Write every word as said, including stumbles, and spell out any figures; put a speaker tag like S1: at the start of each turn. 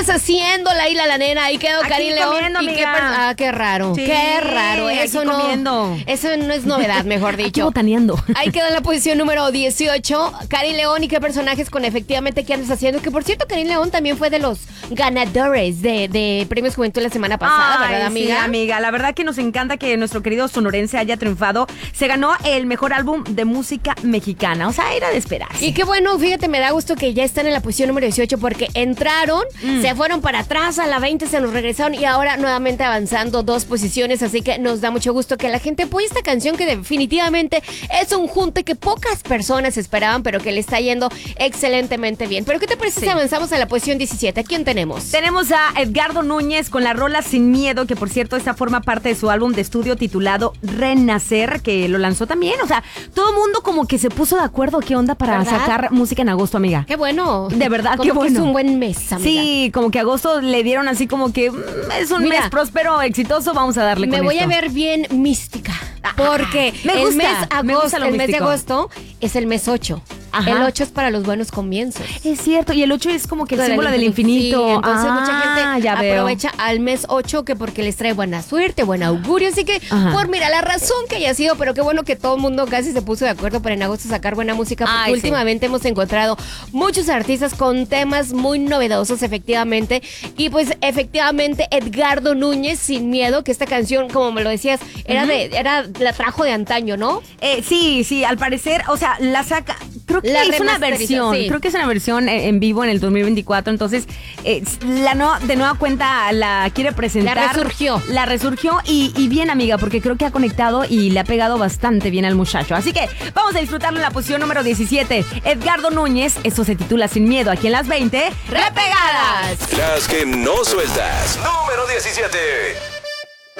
S1: andas haciendo, Laila, la nena? Ahí quedó Karin León.
S2: Comiendo,
S1: ¿Y qué per-
S2: amiga.
S1: ah, qué raro,
S2: Sí,
S1: qué raro. Eso
S2: aquí
S1: no,
S2: comiendo.
S1: eso no es novedad, mejor
S2: Aquí
S1: dicho.
S2: botaneando.
S1: Ahí quedó en la posición número dieciocho, Karin León. ¿Y qué personajes con efectivamente qué andas haciendo? Que por cierto, Karin León también fue de los ganadores de, de Premios Juventud la semana pasada,
S2: Ay,
S1: ¿verdad, amiga?
S2: Sí, amiga. La verdad que nos encanta que nuestro querido sonorense haya triunfado. Se ganó el mejor álbum de música mexicana. O sea, era de esperarse.
S1: Y qué bueno, fíjate, me da gusto que ya están en la posición número dieciocho porque entraron, mm. se fueron para atrás, a la veinte se nos regresaron y ahora nuevamente avanzando dos posiciones, así que nos da mucho gusto que la gente apoye esta canción que definitivamente es un junte que pocas personas esperaban, pero que le está yendo excelentemente bien. Pero ¿qué te parece sí. si avanzamos a la posición diecisiete? ¿A quién tenemos?
S2: Tenemos a Edgardo Núñez con la rola Sin Miedo, que por cierto esta forma parte de su álbum de estudio titulado Renacer, que lo lanzó también. O sea, todo el mundo como que se puso de acuerdo qué onda para ¿verdad? Sacar música en agosto, amiga.
S1: Qué bueno.
S2: De verdad,
S1: como
S2: qué
S1: que
S2: bueno.
S1: Es un buen mes, amiga.
S2: Sí, como que agosto le dieron así como que mmm, es un Mira, mes próspero, exitoso, vamos a darle
S1: me
S2: con
S1: voy
S2: esto.
S1: a ver bien mística, porque
S2: me
S1: el,
S2: gusta,
S1: mes, agosto,
S2: me gusta lo
S1: el mes de
S2: místico.
S1: agosto es el mes ocho. Ajá. El ocho es para los buenos comienzos.
S2: Es cierto, y el ocho es como que el
S1: Pero
S2: símbolo del
S1: infinito.
S2: infinito.
S1: Sí, entonces
S2: ah,
S1: mucha gente
S2: ya
S1: aprovecha
S2: veo.
S1: al mes ocho que porque les trae buena suerte, buen augurio. Así que, Ajá. por mira, la razón que haya sido, pero qué bueno que todo el mundo casi se puso de acuerdo para en agosto sacar buena música, porque Ay, últimamente sí. hemos encontrado muchos artistas con temas muy novedosos, efectivamente. Y pues, efectivamente, Edgardo Núñez, Sin Miedo, que esta canción, como me lo decías, era uh-huh. de, era, la trajo de antaño, ¿no?
S2: Eh, sí, sí, al parecer, o sea, la saca, creo que
S1: la
S2: es una versión. Sí. Creo que es una versión en vivo en el dos mil veinticuatro, entonces eh, la no, de nueva cuenta la quiere presentar.
S1: La resurgió.
S2: La resurgió y, y bien, amiga, porque creo que ha conectado y le ha pegado bastante bien al muchacho. Así que vamos a disfrutarlo en la posición número diecisiete. Edgardo Núñez, esto se titula Sin Miedo, aquí en las veinte, ¡Repegadas!
S3: Las que no sueltas. Número diecisiete.